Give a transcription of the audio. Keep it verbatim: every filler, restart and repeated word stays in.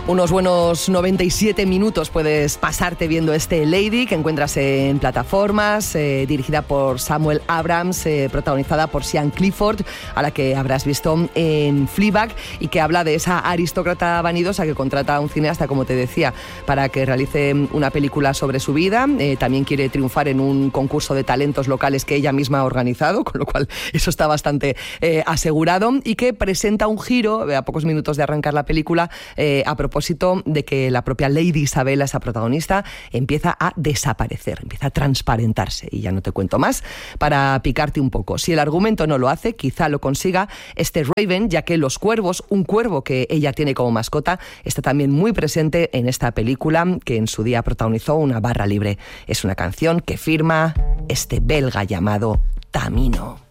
Unos buenos noventa y siete minutos puedes pasarte viendo este Lady, que encuentras en plataformas, eh, dirigida por Samuel Abrams, eh, protagonizada por Sian Clifford, a la que habrás visto en Fleabag, y que habla de esa aristócrata vanidosa que contrata a un cineasta, como te decía, para que realice una película sobre su vida. Eh, también quiere triunfar en un concurso de talentos locales que ella misma ha organizado, con lo cual eso está bastante eh, asegurado, y que presenta un giro a pocos minutos de arrancar la película eh, a propósito de que la propia Lady Isabella, esa protagonista, empieza a desaparecer, empieza a transparentarse. Y ya no te cuento más para picarte un poco. Si el argumento no lo hace, quizá lo consiga este Raven, ya que los cuervos, un cuervo que ella tiene como mascota, está también muy presente en esta película que en su día protagonizó una barra libre. Es una canción que firma este belga llamado Tamino.